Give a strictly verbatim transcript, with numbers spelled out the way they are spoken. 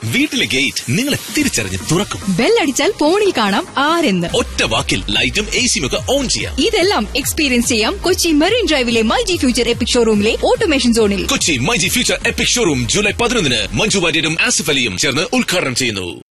വീട്ടിലെ ഗേറ്റ് നിങ്ങളെ തിരിച്ചറിഞ്ഞ് തുറക്കും. ബെല്ലടിച്ചാൽ ഫോണിൽ കാണാം ആരെന്ന്. ഒറ്റ വാക്കിൽ ലൈറ്റും എ സിയും ഒക്കെ ഓൺ ചെയ്യാം. ഇതെല്ലാം എക്സ്പീരിയൻസ് ചെയ്യാം Kochi marine ഡ്രൈവിലെ myG future EPIC ഷോറൂമിലെ automation സോണിൽ. Kochi myG future EPIC showroom July പതിനൊന്നിന് മഞ്ജു വാര്യരും ആസിഫ് അലിയും ചേർന്ന് ഉദ്ഘാടനം ചെയ്യുന്നു.